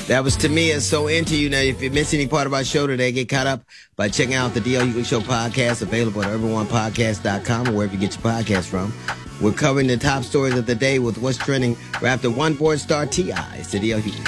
That was Tamia, So Into You. Now, if you missed any part of our show today, get caught up by checking out the DL Hughley Show podcast, available at urban1podcast.com or wherever you get your podcast from. We're covering the top stories of the day with what's trending right after one board star T.I. It's the DL Hughley.